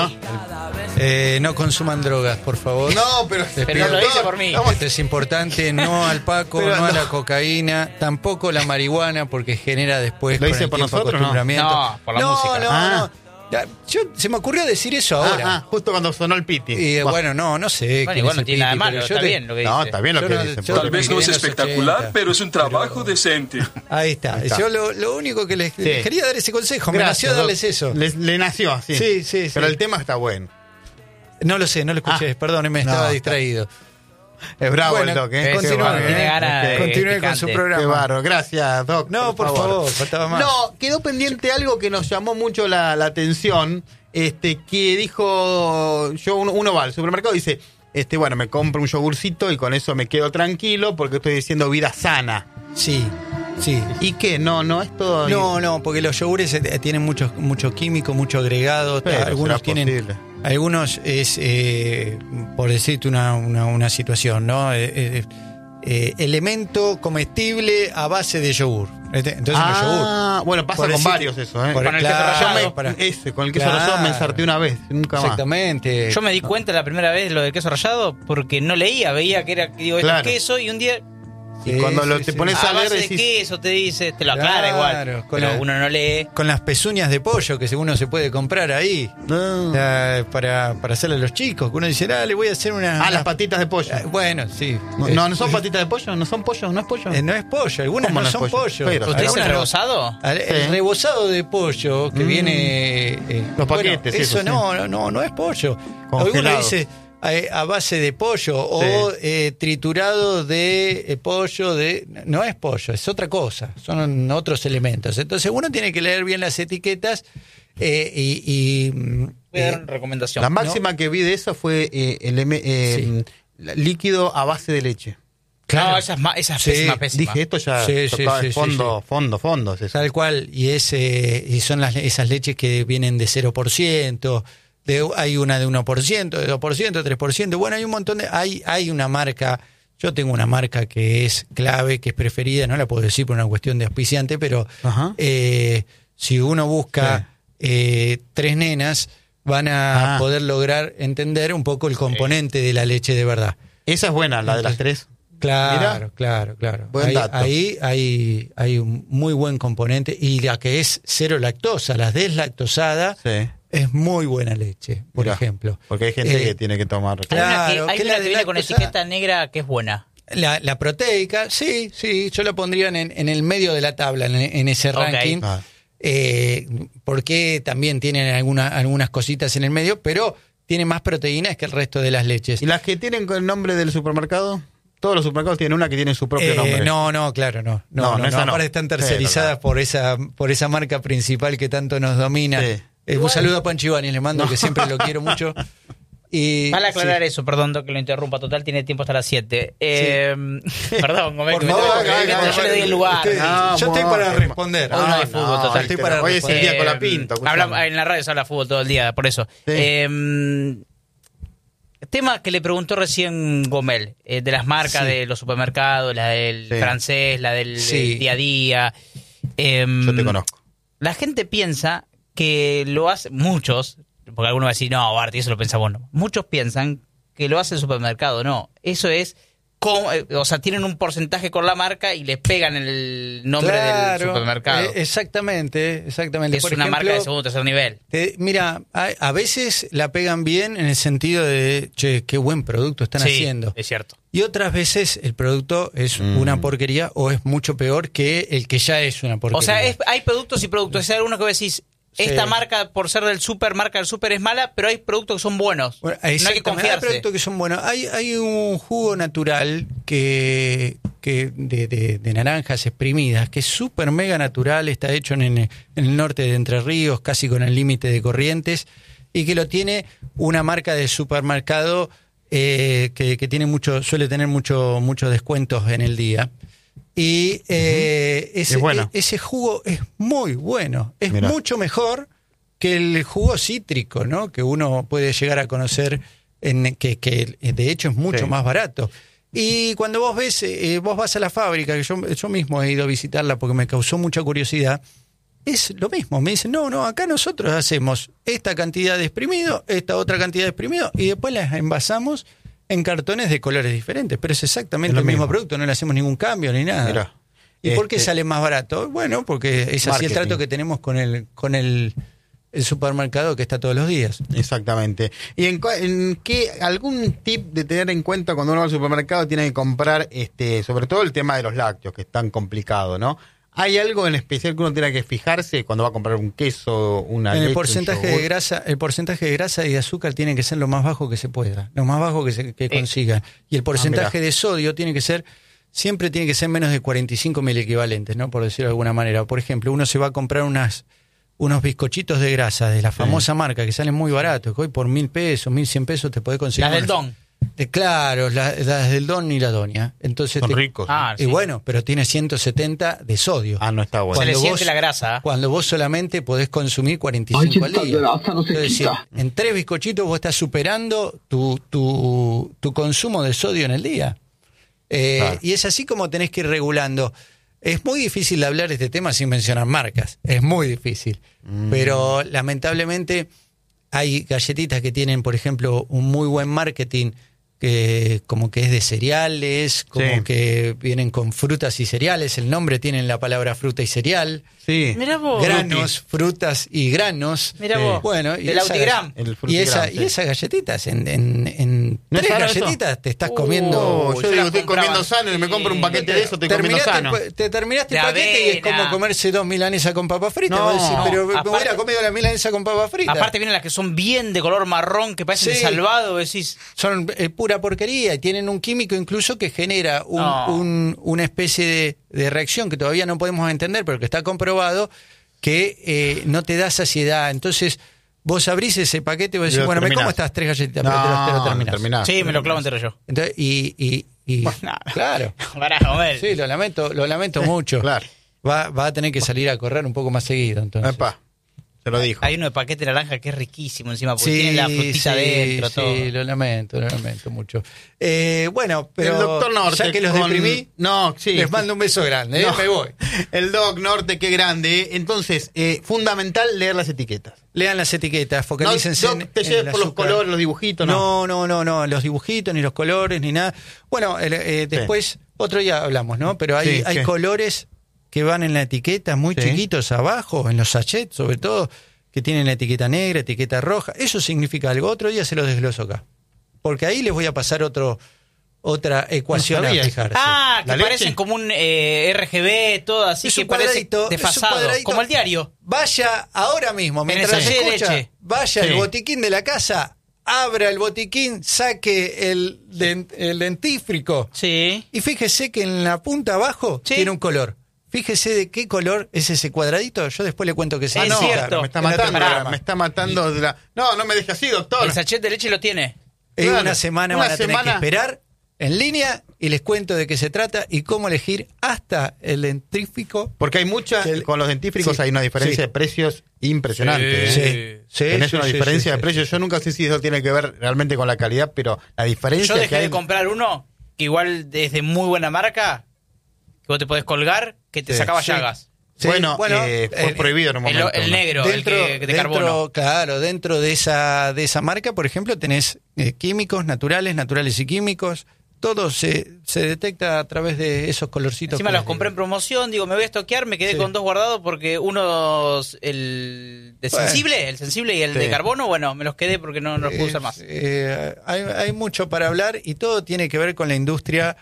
No consuman drogas, por favor. No, pero no lo dice por mí. Esto es importante, no al paco, Pero no a no. la cocaína, tampoco la marihuana, porque genera después ¿Lo con dice el por tiempo nosotros, no? acostumbramiento. No, por la música. No. Se me ocurrió decir eso ahora. Justo cuando sonó el piti. Y bueno, no sé. Bueno, quién igual es no el tiene nada Piti, malo, pero está bien lo que dice. No, está bien lo Yo que no- dicen. yo pero- Tal vez no es en los espectacular, 80, pero es un trabajo pero- decente. Ahí está. Ahí está. Yo lo único que les quería dar ese consejo. Me nació Doc. darles eso. Le nació así. Sí. Pero el tema está bueno. No lo sé, no lo escuché. Perdóneme, no, estaba está- distraydo. Es bravo Bueno, el Doc, ¿eh? continúe, Qué bárbaro, tiene ganas de- Continúe con picante. su Qué programa. bárbaro. Gracias, Doc. No, por favor, faltaba más. No, quedó pendiente algo que nos llamó mucho la atención. Que dijo, uno va al supermercado y dice, bueno, me compro un yogurcito y con eso me quedo tranquilo porque estoy diciendo vida sana. Sí. ¿Y qué? No es todo. No, porque los yogures tienen mucho químico, mucho agregado. Pero Algunos será tienen. posible. Algunos es, por decirte una situación, ¿no? Elemento comestible a base de yogur. Entonces no es yogur. Bueno, pasa Por con decir- varios eso, ¿eh? por- Con el queso claro, rallado. Con el queso Claro. rallado me ensarté una vez, nunca más. Exactamente. Yo me di cuenta la primera vez lo del queso rallado porque no leía, veía que era, digo, esto Claro. es queso y un día Y cuando te pones a a leer base de decís, queso te dice, te lo aclara Claro, igual, con pero la- uno no lee. Con las pezuñas de pollo que uno se puede comprar ahí. no. Para hacerle a los chicos. Que uno dice, le voy a hacer una. Las patitas de pollo. Bueno, sí. No son patitas de pollo, no son pollo, no es pollo. No es pollo, algunas ¿Cómo no no es son pollo? pollo. Pero, ¿Usted dice Algunas- rebozado? El rebozado de pollo que viene. Los paquetes, eso eso, no es pollo. Alguno Congelado. dice a base de pollo o triturado de pollo. No es pollo, es otra cosa. Son otros elementos. Entonces uno tiene que leer bien las etiquetas Voy a dar una recomendación. La máxima que vi de eso fue líquido a base de leche. No, esa es Sí, pésima. Dije, esto ya Sí, tocaba sí, el sí, fondo. Es eso. Tal cual, y son esas leches que vienen de 0%, hay una de 1%, de 2%, 3%, bueno, hay un montón hay una marca, yo tengo una marca que es clave, que es preferida, no la puedo decir por una cuestión de auspiciante, pero Ajá. si uno busca 3 nenas, van a poder lograr entender un poco el componente de la leche de verdad. Esa es buena, la de las 3. Claro, Mirá. claro. Buen dato. Ahí hay un muy buen componente. Y la que es cero lactosa, la deslactosada, Sí. es muy buena leche, por Mirá, ejemplo. Porque hay gente que tiene que tomar. Claro, hay que una la que de viene con lactosa- etiqueta negra que es buena. La proteica, sí, yo la pondría en el medio de la tabla, en ese Ok. ranking. Ah. Porque también tienen algunas cositas en el medio, pero tiene más proteínas que el resto de las leches. ¿Y las que tienen con el nombre del supermercado? Todos los supermercados tienen una que tiene su propio nombre. No, claro, no. esa no. Aparte están tercerizadas por esa marca principal que tanto nos domina. Sí. Un saludo a Pancho Ibáñez, le mando, que siempre lo quiero mucho. Y, Vale aclarar sí. eso, perdón, que lo interrumpa, total, tiene tiempo hasta las 7. Perdón, Gomel, Por que favor, yo le doy el lugar. usted- yo estoy para responder. Hoy no hay fútbol, total. Estoy Pero hoy es el día con la pinta. En la radio se habla fútbol todo el día, por eso. Sí. Tema que le preguntó recién Gomel, de las marcas Sí. de los supermercados, la del Sí. francés, la del Sí. día a día. Yo te conozco. La gente piensa que lo hace, muchos, porque algunos va a decir, no, Barty, eso lo piensa bueno. Muchos piensan que lo hace el supermercado, no. Eso es, o sea, tienen un porcentaje con la marca y le pegan el nombre del supermercado. Exactamente. Es Por una ejemplo, marca de segundo o tercer nivel. Mira, a veces la pegan bien en el sentido de, che, qué buen producto están Sí, haciendo. es cierto. Y otras veces el producto es una porquería o es mucho peor que el que ya es una porquería. O sea, hay productos y productos. Hay algunos que vos decís, esta marca, por ser marca del super es mala, pero hay productos que son buenos. Bueno, no hay que exactamente. Hay confiarse. productos que son buenos. Hay un jugo natural que de naranjas exprimidas, que es súper mega natural, está hecho en el norte de Entre Ríos, casi con el límite de Corrientes, y que lo tiene una marca de supermercado que tiene suele tener muchos descuentos en el día. Y ese jugo es muy bueno, es Mirá. mucho mejor que el jugo cítrico, ¿no? Que uno puede llegar a conocer, que de hecho es mucho más barato. Y cuando vos vas a la fábrica, que yo mismo he ido a visitarla porque me causó mucha curiosidad, es lo mismo. Me dicen, no, acá nosotros hacemos esta cantidad de exprimido, esta otra cantidad de exprimido, y después las envasamos en cartones de colores diferentes. Pero es exactamente el mismo producto, no le hacemos ningún cambio ni nada. Mirá, ¿Y por qué sale más barato? Bueno, porque es así el trato que tenemos con el supermercado que está todos los días. Exactamente. ¿Y en qué algún tip de tener en cuenta cuando uno va al supermercado tiene que comprar, sobre todo el tema de los lácteos, que es tan complicado, ¿no? ¿Hay algo en especial que uno tenga que fijarse cuando va a comprar un queso, una leche, el porcentaje de grasa y de azúcar tiene que ser lo más bajo que se pueda, lo más bajo que consigan. Y el porcentaje de sodio siempre tiene que ser menos de 45 miliequivalentes, ¿no? Por decirlo de alguna manera. Por ejemplo, uno se va a comprar unos bizcochitos de grasa de la famosa marca que salen muy baratos, que hoy por 1.000 pesos, 1.100 pesos te podés conseguir. Las del Don. Claro, las del Don y la Doña. Entonces son ricos. Y bueno, pero tiene 170 de sodio. No está bueno. Se le siente la grasa. Cuando vos solamente podés consumir 45 al día. Es decir, en 3 bizcochitos vos estás superando tu consumo de sodio en el día. Claro. Y es así como tenés que ir regulando. Es muy difícil hablar de este tema sin mencionar marcas. Es muy difícil. Pero lamentablemente hay galletitas que tienen, por ejemplo, un muy buen marketing, que como que es de cereales, como que vienen con frutas y cereales. El nombre tiene la palabra fruta y cereal. Sí. Mirá vos. Granos, frutas y granos. Mirá vos. Bueno, y el Autigram. Y esas galletitas, en ¿No 3 galletitas eso? Te estás comiendo. Yo digo, estoy comiendo sano y me compro un paquete de eso, estoy comiendo sano. Te terminaste el paquete y es como comerse 2 milanesas con papa frita. No, decir, pero aparte, me hubiera comido la milanesa con papa frita. Aparte vienen las que son bien de color marrón, que parecen de salvado, decís. Son pura porquería y tienen un químico incluso que genera una especie de reacción que todavía no podemos entender, pero que está comprobado, que no te da saciedad. Entonces vos abrís ese paquete y vos decís, bueno, me como estas 3 galletitas, pero te lo terminás. Sí, me lo clavo entero yo. Entonces, bueno, claro. Para comer. Sí, lo lamento mucho. Claro. Va a tener que salir a correr un poco más seguido, entonces. Epa, se lo dijo. Hay uno de paquete naranja que es riquísimo encima, porque tiene la frutita dentro, todo. Sí, lo lamento mucho. Bueno, pero el doctor Norte, ya que los deprimí, les mando un beso grande, me voy. El Doc Norte, qué grande. Entonces, fundamental leer las etiquetas. Lean las etiquetas, focalícense no te lleves por los colores, los dibujitos, no, los dibujitos, ni los colores, ni nada. Bueno, después, otro día hablamos, ¿no? Pero hay colores que van en la etiqueta muy chiquitos abajo, en los sachets sobre todo, que tienen la etiqueta negra, etiqueta roja. Eso significa algo. Otro día se los desgloso acá. Porque ahí les voy a pasar otra ecuación a fijarse. Que parecen como un RGB, todo así, es que parece desfasado, como el diario. Vaya ahora mismo, mientras escucha, vaya al botiquín de la casa, abra el botiquín, saque el dentífrico. Sí. Y fíjese que en la punta abajo tiene un color. Fíjese de qué color es ese cuadradito. Yo después le cuento que es cierto. Me está matando. No me deje así, doctor. El sachet de leche lo tiene. Una semana van a tener que esperar en línea y les cuento de qué se trata y cómo elegir hasta el dentífrico. Porque hay con los dentífricos hay una diferencia de precios impresionante. Tenés una diferencia de precios. Yo nunca sé si eso tiene que ver realmente con la calidad, pero la diferencia. Yo dejé de comprar uno que igual es de muy buena marca, que vos te podés colgar, que te sacaba llagas. Sí, bueno, fue prohibido en un momento. El negro, de carbono. Claro, dentro de esa marca, por ejemplo, tenés químicos naturales y químicos. Todo se detecta a través de esos colorcitos. Encima los compré en promoción, digo, me voy a estoquear, me quedé con 2 guardados porque uno, el sensible y el de carbono, bueno, me los quedé porque no los puedo usar más. Hay mucho para hablar y todo tiene que ver con la industria.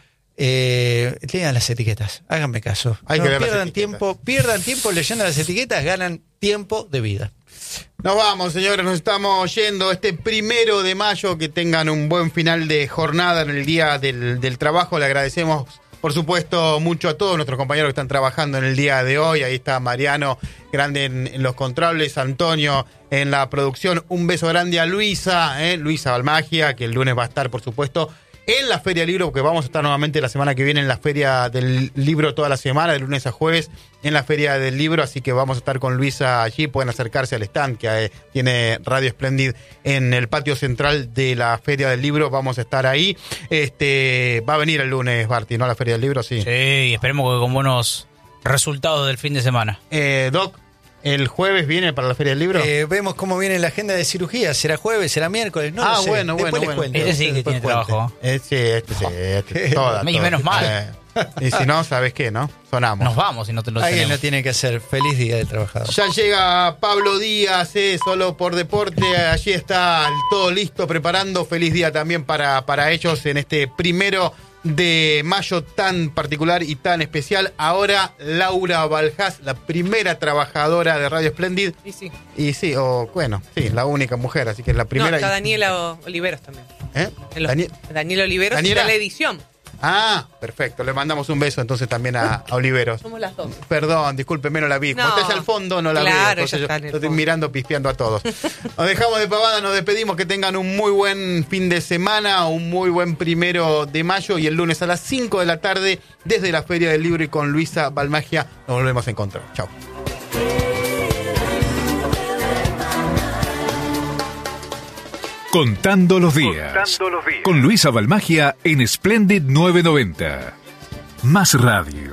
Lean las etiquetas, háganme caso. Pierdan tiempo leyendo las etiquetas, ganan tiempo de vida. Nos vamos, señores, nos estamos yendo. 1 de mayo, que tengan un buen final de jornada en el día del trabajo. Le agradecemos, por supuesto, mucho a todos nuestros compañeros que están trabajando en el día de hoy. Ahí está Mariano, grande en los controles, Antonio en la producción. Un beso grande a Luisa Balmagia, que el lunes va a estar, por supuesto, en la Feria del Libro, porque vamos a estar nuevamente la semana que viene en la Feria del Libro toda la semana, de lunes a jueves, en la Feria del Libro, así que vamos a estar con Luisa allí. Pueden acercarse al stand que tiene Radio Splendid en el patio central de la Feria del Libro. Vamos a estar ahí. Va a venir el lunes, Barty, ¿no? A la Feria del Libro, sí. Sí, esperemos que con buenos resultados del fin de semana. Doc, ¿El jueves viene para la Feria del Libro? Vemos cómo viene la agenda de cirugía. ¿Será jueves? ¿Será miércoles? No lo sé. Bueno. Les cuento. Este sí que tiene trabajo. Este. Toda. Y menos mal. Y si no, ¿sabes qué, no? Sonamos. Nos vamos si no te lo Alguien tenemos. lo tiene que hacer. Feliz Día del Trabajador. Ya llega Pablo Díaz, solo por deporte. Allí está todo listo, preparando. Feliz día también para ellos en este 1 de mayo tan particular y tan especial. Ahora Laura Balhás, la primera trabajadora de Radio Splendid. Y sí. Y sí, la única mujer, así que es la primera. No, está Daniela Oliveros también. Daniela Oliveros ¿Daniela? está en la edición. Ah, perfecto. Le mandamos un beso entonces también a Oliveros. Somos las dos. Perdón, discúlpeme, no la vi. Como No. está allá al fondo, no la Claro, veo. Entonces ella está en el yo estoy fondo. mirando, pispeando a todos. Nos dejamos de pavada, nos despedimos. Que tengan un muy buen fin de semana, un muy buen 1 de mayo. Y el lunes a las 5 de la tarde, desde la Feria del Libro y con Luisa Balmagia, nos volvemos a encontrar. Chao. Contando los días. Con Luisa Balmagia en Splendid 990. Más radio.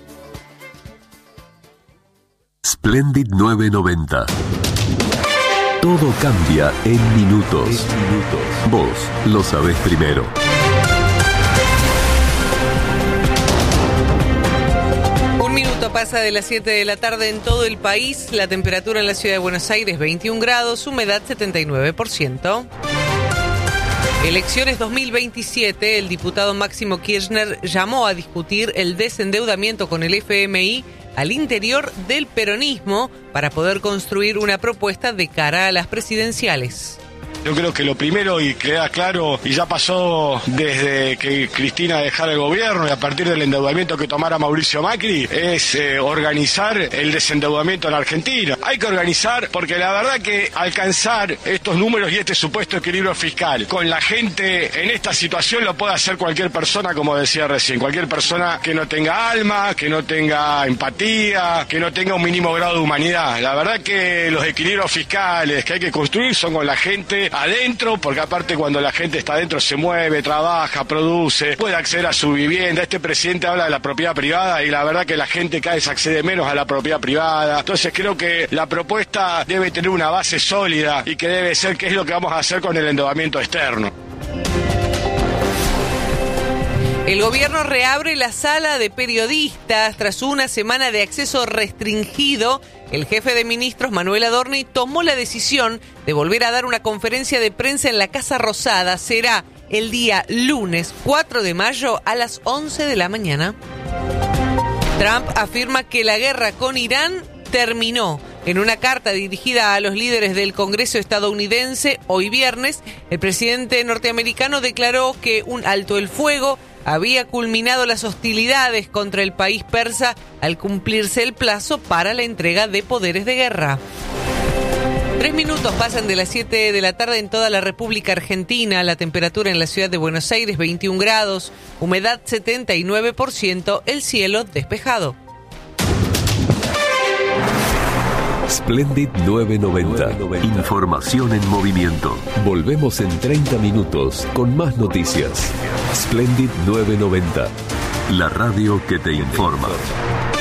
Splendid 990. Todo cambia en minutos. Vos lo sabés primero. Un minuto pasa de las 7 de la tarde en todo el país. La temperatura en la ciudad de Buenos Aires, 21 grados, humedad 79%. Elecciones 2027, el diputado Máximo Kirchner llamó a discutir el desendeudamiento con el FMI al interior del peronismo para poder construir una propuesta de cara a las presidenciales. Yo creo que lo primero, y queda claro, y ya pasó desde que Cristina dejara el gobierno y a partir del endeudamiento que tomara Mauricio Macri, es organizar el desendeudamiento en Argentina. Hay que organizar porque la verdad que alcanzar estos números y este supuesto equilibrio fiscal con la gente en esta situación lo puede hacer cualquier persona, como decía recién, cualquier persona que no tenga alma, que no tenga empatía, que no tenga un mínimo grado de humanidad. La verdad que los equilibrios fiscales que hay que construir son con la gente adentro, porque aparte cuando la gente está adentro se mueve, trabaja, produce, puede acceder a su vivienda. Este presidente habla de la propiedad privada y la verdad que la gente cada vez accede menos a la propiedad privada. Entonces creo que la propuesta debe tener una base sólida y que debe ser qué es lo que vamos a hacer con el endeudamiento externo. El gobierno reabre la sala de periodistas tras una semana de acceso restringido. El jefe de ministros, Manuel Adorni, tomó la decisión de volver a dar una conferencia de prensa en la Casa Rosada. Será el día lunes 4 de mayo a las 11 de la mañana. Trump afirma que la guerra con Irán terminó. En una carta dirigida a los líderes del Congreso estadounidense hoy viernes, el presidente norteamericano declaró que un alto el fuego había culminado las hostilidades contra el país persa al cumplirse el plazo para la entrega de poderes de guerra. 3 minutos pasan de las 7 de la tarde en toda la República Argentina. La temperatura en la ciudad de Buenos Aires, 21 grados, humedad 79%, el cielo despejado. Splendid 990. Información en movimiento. Volvemos en 30 minutos con más noticias. Splendid 990. La radio que te informa.